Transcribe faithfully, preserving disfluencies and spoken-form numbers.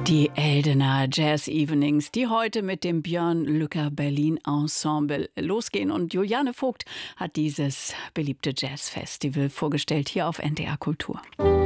Die Eldener Jazz Evenings, die heute mit dem Björn Lücker Berlin Ensemble losgehen. Und Juliane Vogt hat dieses beliebte Jazzfestival vorgestellt hier auf N D R Kultur.